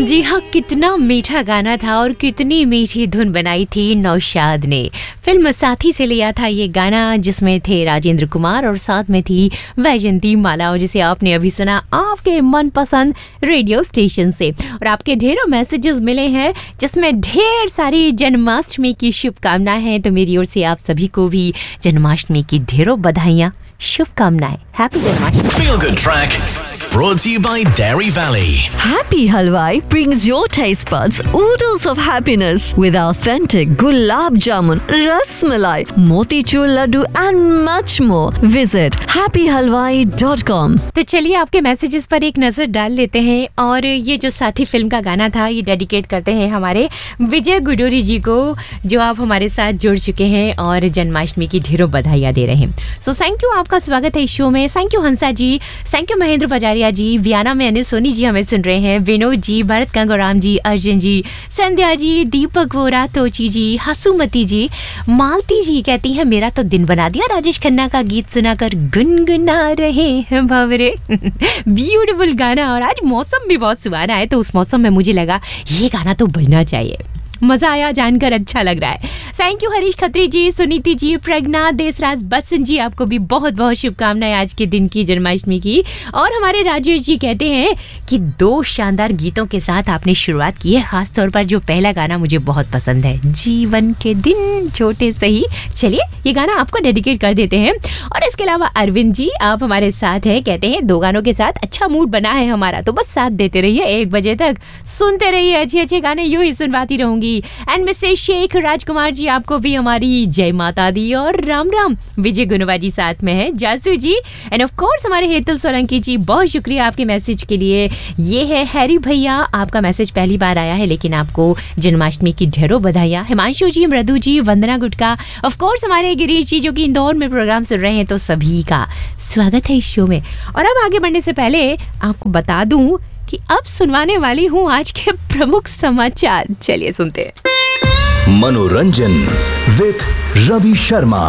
जी हाँ, कितना मीठा गाना था और कितनी मीठी धुन बनाई थी नौशाद ने। फिल्म साथी से लिया था ये गाना, जिसमें थे राजेंद्र कुमार और साथ में थी वैजयंती माला, और जिसे आपने अभी सुना आपके मनपसंद रेडियो स्टेशन से। और आपके ढेरों मैसेजेस मिले हैं जिसमें ढेर सारी जन्माष्टमी की शुभकामनाएं हैं, तो मेरी ओर से आप सभी को भी जन्माष्टमी की ढेरों बधाइयाँ, शुभकामनाएं। Happy Janmashtami. Feel Good Track brought to you by Dairy Valley. Happy Halwai brings your taste buds oodles of happiness with authentic gulab jamun, ras malai, motichur laddu and much more. Visit happyhalwai.com. तो चलिए आपके messages पर एक नजर डाल लेते हैं, और ये जो साथी फिल्म का गाना था ये डेडिकेट करते हैं हमारे विजय गुडोरी जी को, जो आप हमारे साथ जुड़ चुके हैं और जन्माष्टमी की ढेरों बधाइयाँ दे रहे हैं। सो थैंक यू, आपका स्वागत है इस शो में। Thank you Hansa ji, thank you Mahendra बजारिया ji, Vienna में अनिल सोनी जी हमें सुन रहे हैं, विनोद जी, भरत कंगोराम जी, अर्जुन जी, संध्या जी, दीपक वोरा, तोची जी, हसुमती जी, मालती जी कहती है मेरा तो दिन बना दिया, राजेश खन्ना का गीत सुनाकर गुनगुना रहे हैं भंवरे। ब्यूटीफुल गाना, और आज मौसम भी बहुत सुहाना है, तो उस मौसम में मुझे लगा ये गाना तो बजना चाहिए। मजा आया, जानकर अच्छा लग रहा है। थैंक यू हरीश खत्री जी, सुनीति जी, प्रज्ञा, देसराज बच्चन जी, आपको भी बहुत बहुत शुभकामनाएं आज के दिन की, जन्माष्टमी की। और हमारे राजेश जी कहते हैं कि 2 शानदार गीतों के साथ आपने शुरुआत की है, खास तौर पर जो पहला गाना मुझे बहुत पसंद है, जीवन के दिन छोटे सही। चलिए ये गाना आपको डेडिकेट कर देते हैं। और इसके अलावा अरविंद जी आप हमारे साथ हैं, कहते हैं 2 गानों के साथ अच्छा मूड बना है हमारा, तो बस साथ देते रहिए, 1 बजे तक सुनते रहिए, अच्छे अच्छे गाने यूं ही सुनवाती रहूंगी। एंड मिसेस शेख राजकुमार जी, आपको भी हमारी जय माता दी और राम राम। विजय गुनवा जी साथ में है, जासू जी, एंड ऑफ कोर्स हमारे हेतल सोलंकी जी, बहुत शुक्रिया आपके मैसेज के लिए। ये है हैरी भैया, आपका मैसेज पहली बार आया है लेकिन आपको जन्माष्टमी की ढेरों बधाइयाँ। हिमांशु जी, मृदु जी, वंदना गुटका, ऑफ कोर्स हमारे गिरीश जी जो कि इंदौर में प्रोग्राम सुन रहे हैं, तो सभी का स्वागत है इस शो में। और अब आगे बढ़ने से पहले आपको बता दूं कि अब सुनवाने वाली हूँ आज के प्रमुख समाचार। चलिए सुनते हैं। मनोरंजन विद रवि शर्मा।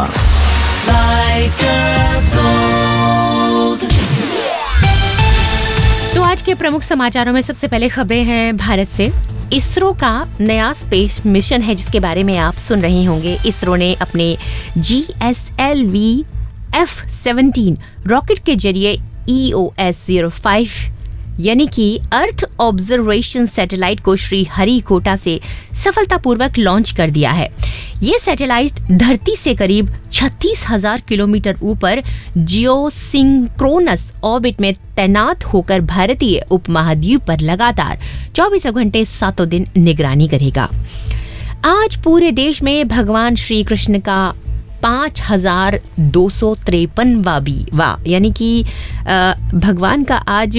तो आज के प्रमुख समाचारों में सबसे पहले खबरें हैं भारत से। इसरो का नया स्पेस मिशन है जिसके बारे में आप सुन रहे होंगे। इसरो ने अपने GSLV F-17 रॉकेट के जरिए EOS-05 यानी कि अर्थ ऑब्जर्वेशन सैटेलाइट को श्रीहरिकोटा से सफलतापूर्वक लॉन्च कर दिया है। ये सैटेलाइट धरती से करीब 36,000 किलोमीटर ऊपर जियोसिंक्रोनस ऑर्बिट में तैनात होकर भारतीय उपमहाद्वीप पर लगातार 24 घंटे 7 दिन निगरानी करेगा। आज पूरे देश में भगवान श्री कृष्ण का 5253वां यानी कि भगवान का आज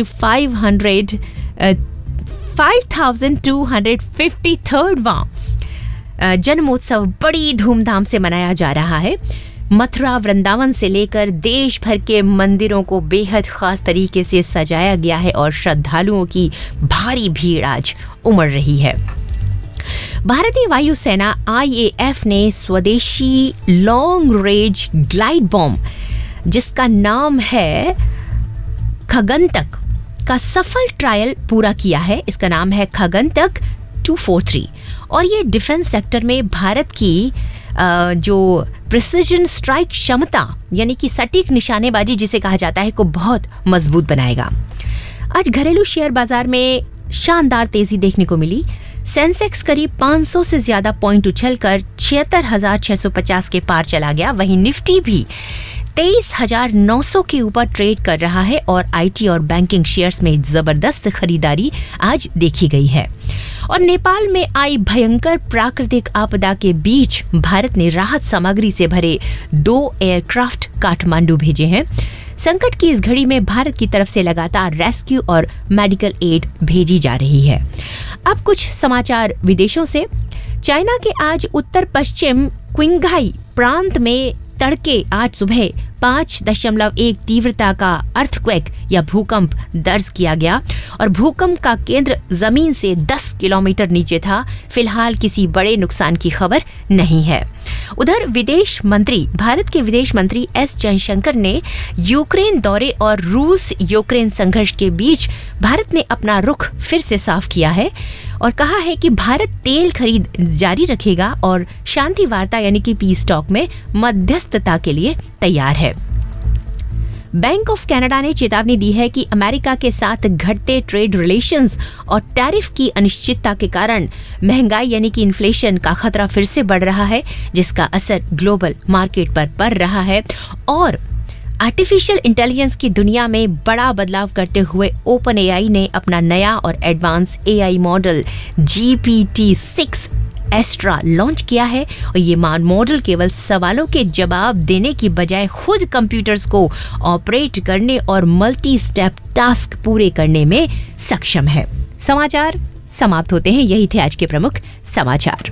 5253वां जन्मोत्सव बड़ी धूमधाम से मनाया जा रहा है। मथुरा वृंदावन से लेकर देश भर के मंदिरों को बेहद खास तरीके से सजाया गया है और श्रद्धालुओं की भारी भीड़ आज उमड़ रही है। भारतीय वायुसेना IAF ने स्वदेशी लॉन्ग रेंज ग्लाइड बॉम्ब जिसका नाम है खगंतक का सफल ट्रायल पूरा किया है। इसका नाम है खगंतक 243 और ये डिफेंस सेक्टर में भारत की जो प्रिसिजन स्ट्राइक क्षमता यानी कि सटीक निशानेबाजी जिसे कहा जाता है को बहुत मजबूत बनाएगा। आज घरेलू शेयर बाजार में शानदार तेजी देखने को मिली। सेंसेक्स करीब 500 से ज्यादा पॉइंट उछलकर 76,650 के पार चला गया। वहीं निफ्टी भी 23,900 के ऊपर ट्रेड कर रहा है और आईटी और बैंकिंग शेयर्स में जबरदस्त खरीदारी आज देखी गई है। और नेपाल में आई भयंकर प्राकृतिक आपदा के बीच भारत ने राहत सामग्री से भरे 2 एयरक्राफ्ट काठमांडू भेजे हैं। संकट की इस घड़ी में भारत की तरफ से लगातार रेस्क्यू और मेडिकल एड भेजी जा रही है। अब कुछ समाचार विदेशों से। चाइना के आज उत्तर पश्चिम क्विंघाई प्रांत में तड़के आज सुबह 5.1 तीव्रता का अर्थक्वेक या भूकंप दर्ज किया गया और भूकंप का केंद्र जमीन से 10 किलोमीटर नीचे था। फिलहाल किसी बड़े नुकसान की खबर नहीं है। उधर भारत के विदेश मंत्री एस जयशंकर ने यूक्रेन दौरे और रूस यूक्रेन संघर्ष के बीच भारत ने अपना रुख फिर से साफ किया है और कहा है कि भारत तेल खरीद जारी रखेगा और शांति वार्ता यानी कि पीस टॉक में मध्यस्थता के लिए तैयार है। बैंक ऑफ कनाडा ने चेतावनी दी है कि अमेरिका के साथ घटते ट्रेड रिलेशंस और टैरिफ की अनिश्चितता के कारण महंगाई यानी कि इन्फ्लेशन का खतरा फिर से बढ़ रहा है, जिसका असर ग्लोबल मार्केट पर पड़ रहा है। और आर्टिफिशियल इंटेलिजेंस की दुनिया में बड़ा बदलाव करते हुए ओपन एआई ने अपना नया और advance AI model GPT-6 extra launch किया है और ये मॉडल केवल सवालों के जवाब देने की बजाय खुद कंप्यूटर्स को ऑपरेट करने और मल्टी स्टेप टास्क पूरे करने में सक्षम है। समाचार समाप्त होते हैं। यही थे आज के प्रमुख समाचार।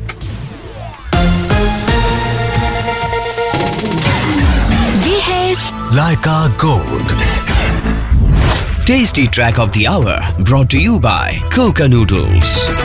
ये है लाइका gold tasty track of the our brought to you bye Coca noodles.